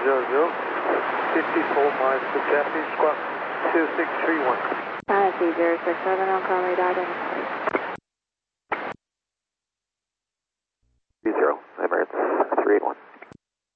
54 miles to Japanese squawk 2631. C067 on car radar, identify. 30, Emirates 381.